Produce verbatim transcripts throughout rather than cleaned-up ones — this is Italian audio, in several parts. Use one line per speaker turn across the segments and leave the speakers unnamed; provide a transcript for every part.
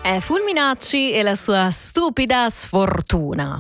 È Fulminacci e la sua stupida sfortuna.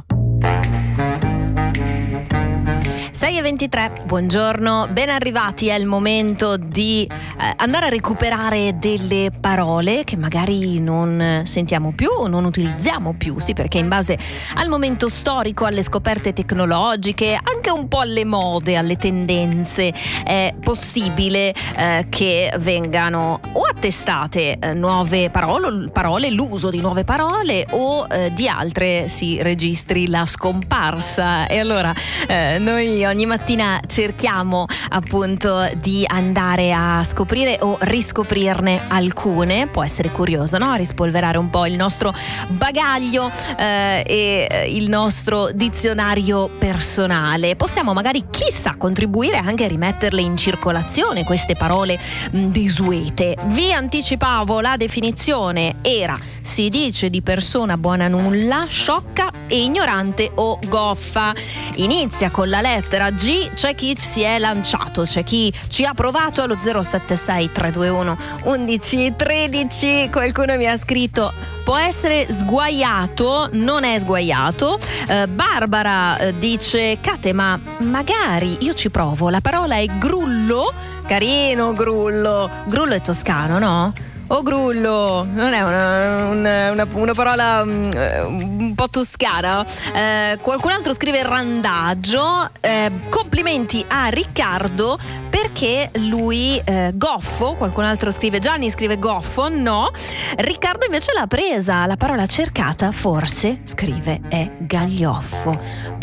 sei e ventitré, buongiorno, ben arrivati. È il momento di eh, andare a recuperare delle parole che magari non sentiamo più, non utilizziamo più, sì, perché in base al momento storico, alle scoperte tecnologiche, anche un po' alle mode, alle tendenze, è possibile eh, che vengano o attestate eh, nuove parole, parole, l'uso di nuove parole o eh, di altre si registri la scomparsa. E allora eh, noi ogni mattina cerchiamo appunto di andare a scoprire o riscoprirne alcune. Può essere curioso, no? Rispolverare un po' il nostro bagaglio eh, e il nostro dizionario personale. Possiamo magari, chissà, contribuire anche a rimetterle in circolazione queste parole mh, desuete. Vi anticipavo, la definizione era: si dice di persona buona nulla, sciocca e ignorante o goffa. Inizia con la lettera G, c'è chi si è lanciato, c'è chi ci ha provato allo zero sette sei tre due uno undici tredici. Qualcuno mi ha scritto: può essere sguaiato, non è sguaiato. eh, Barbara eh, dice: Cate, ma magari io ci provo, la parola è grullo. Carino grullo, grullo è toscano, no? O grullo, non è una, una, una, una parola um, un po' toscana. Eh, qualcun altro scrive randaggio. Eh, complimenti a Riccardo perché lui eh, goffo. Qualcun altro scrive, Gianni scrive goffo, no. Riccardo invece l'ha presa. La parola cercata forse, scrive, è gaglioffo.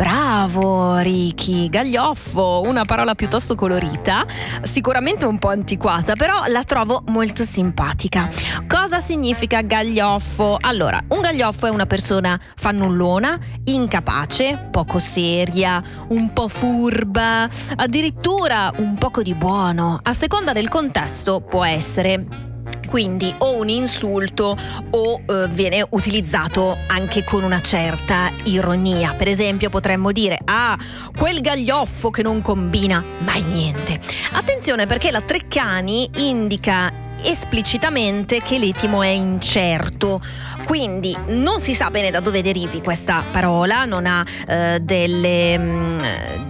Bravo Ricky, gaglioffo, una parola piuttosto colorita, sicuramente un po' antiquata, però la trovo molto simpatica. Cosa significa gaglioffo? Allora, un gaglioffo è una persona fannullona, incapace, poco seria, un po' furba, addirittura un poco di buono. A seconda del contesto può essere quindi o un insulto o eh, viene utilizzato anche con una certa ironia. Per esempio potremmo dire: ah, quel gaglioffo che non combina mai niente. Attenzione, perché la Treccani indica esplicitamente che l'etimo è incerto, quindi non si sa bene da dove derivi questa parola, non ha eh, delle mh,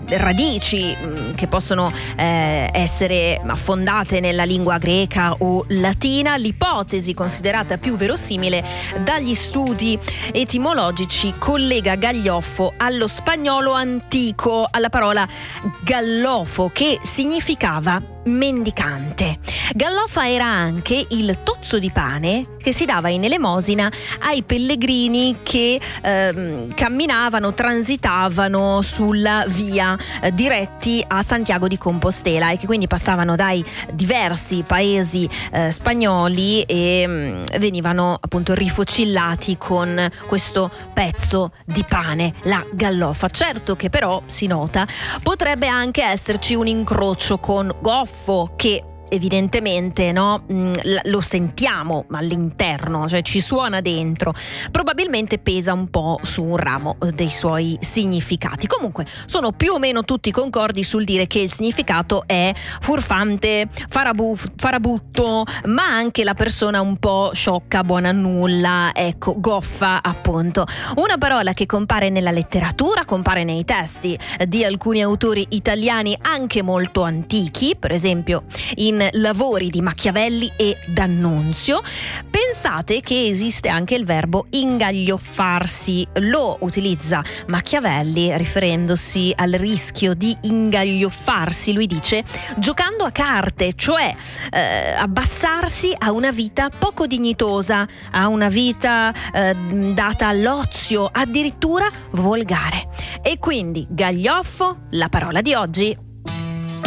radici mh, che possono eh, essere affondate nella lingua greca o latina. L'ipotesi considerata più verosimile dagli studi etimologici collega gaglioffo allo spagnolo antico, alla parola gallofo, che significava mendicante. Gallofa era anche il tozzo di pane che si dava in elemosina ai pellegrini che ehm, camminavano, transitavano sulla via eh, diretti a Santiago di Compostela e che quindi passavano dai diversi paesi eh, spagnoli e mh, venivano appunto rifocillati con questo pezzo di pane, la gallofa. Certo che però, si nota, potrebbe anche esserci un incrocio con goffo, che evidentemente no lo sentiamo all'interno, cioè ci suona dentro, probabilmente pesa un po' su un ramo dei suoi significati. Comunque sono più o meno tutti concordi sul dire che il significato è furfante, farabuf, farabutto, ma anche la persona un po' sciocca, buona a nulla, ecco, goffa appunto. Una parola che compare nella letteratura, compare nei testi di alcuni autori italiani anche molto antichi, per esempio in lavori di Machiavelli e D'Annunzio. Pensate che esiste anche il verbo ingaglioffarsi. Lo utilizza Machiavelli riferendosi al rischio di ingaglioffarsi. Lui dice: giocando a carte, cioè eh, abbassarsi a una vita poco dignitosa, a una vita eh, data all'ozio, addirittura volgare. E quindi gaglioffo, la parola di oggi.